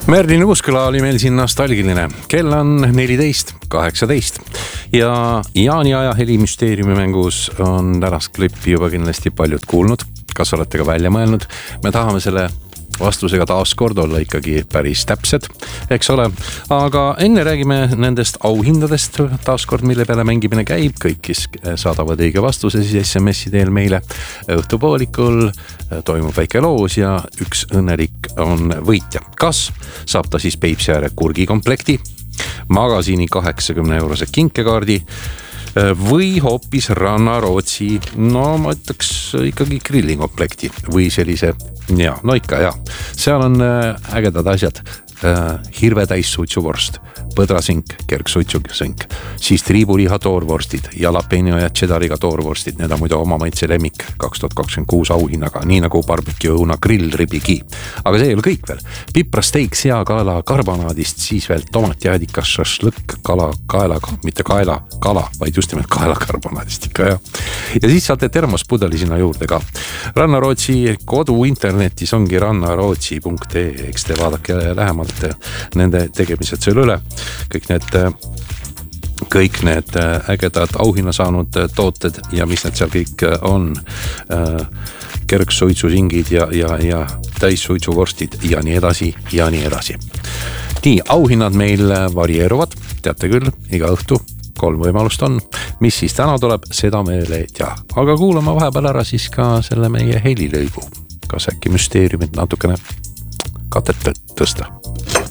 Merlin Uusküla oli meil siin nostalgiline. Kell on 14:18 ja Jaani aja helimüsteeriumi mängus on tänast klippi juba kindlasti paljud kuulnud. Kas olete ka välja mõelnud? Me tahame selle vastusega taaskord olla ikkagi päris täpsed, eks ole. Aga enne räägime nendest auhindadest taaskord, mille peale mängimine käib. Kõik, kes saadavad õige vastuse, siis SMS-i teel meile õhtupoolikul toimub väike loos ja üks õnnelik on võitja. Kas saab ta siis Peipsiääre kurgikomplekti, magasiini 80-eurose kinkekaardi või hoopis Rannarootsi, no ma ütleks ikkagi grillikomplekti või sellise, seal on ägedad asjad. Hirvetäis suitsuvorst, põdrasink, kergsuitsusink, siis triibuliha toorvorstid, jalapeno ja cheddariga toorvorstid. Need on muidu oma maitse lemmik 2026 auhinnaga, nii nagu barbecue õuna grillribigi. Aga see ei ole kõik veel. Piprasteik, seakaela karbonaadist, siis veel tomatjäädikas, šašlõkk, kala kaelaga, mitte kala, vaid just nimelt kaela karbonaadist ikka, jah. Ja siis saate termospudeli sinna juurde ka. Rannarootsi kodu internetis ongi rannarootsi.ee, eks te vaadake lähemalt nende tegemised seal üle. Kõik need ägedad auhinna saanud tooted ja mis need seal kõik on. Kergsuitsusingid ja täissuitsuvorstid ja nii edasi ja nii edasi. Nii, auhinnad meil varieeruvad, teate küll, iga õhtu 3 võimalust on. Mis siis täna tuleb, seda meil ei tea. Aga kuulame vahepeal ära siis ka selle meie helilõigu. Kas äkki müsteeriumid natukene katet tõsta?